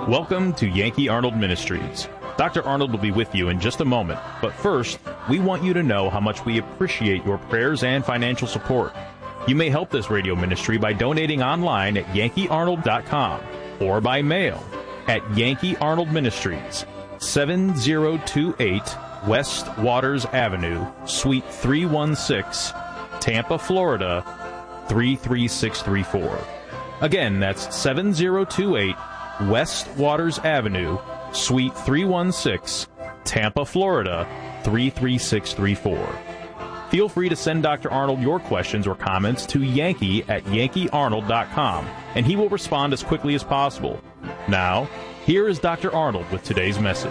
Welcome to Yankee Arnold Ministries. Dr. Arnold will be with you in just a moment, but first, we want you to know how much we appreciate your prayers and financial support. You may help this radio ministry by donating online at yankeearnold.com or by mail at Yankee Arnold Ministries, 7028 West Waters Avenue, Suite 316, Tampa, Florida, 33634. Again, that's 7028 West Waters Avenue, Suite 316, Tampa, Florida, 33634. Feel free to send Dr. Arnold your questions or comments to Yankee at yankeearnold.com, and he will respond as quickly as possible. Now, here is Dr. Arnold with today's message.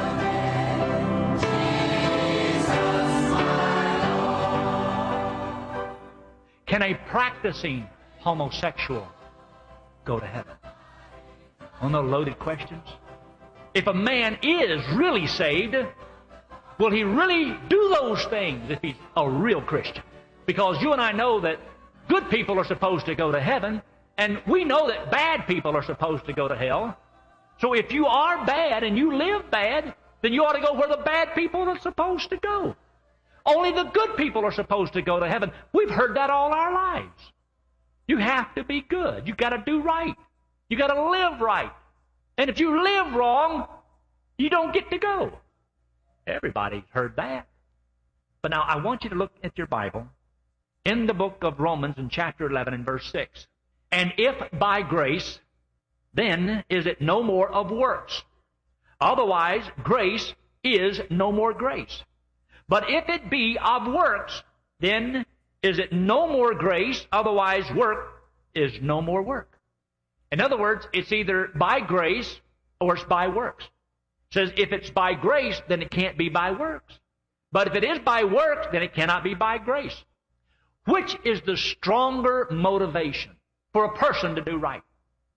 Can a practicing homosexual go to heaven? On the loaded questions. If a man is really saved, will he really do those things if he's a real Christian? Because you and I know that good people are supposed to go to heaven, and we know that bad people are supposed to go to hell. So if you are bad and you live bad, then you ought to go where the bad people are supposed to go. Only the good people are supposed to go to heaven. We've heard that all our lives. You have to be good. You've got to do right. You got to live right. And if you live wrong, you don't get to go. Everybody's heard that. But now I want you to look at your Bible in the book of Romans in chapter 11 and verse 6. And if by grace, then is it no more of works. Otherwise, grace is no more grace. But if it be of works, then is it no more grace. Otherwise, work is no more work. In other words, it's either by grace or it's by works. It says if it's by grace, then it can't be by works. But if it is by works, then it cannot be by grace. Which is the stronger motivation for a person to do right?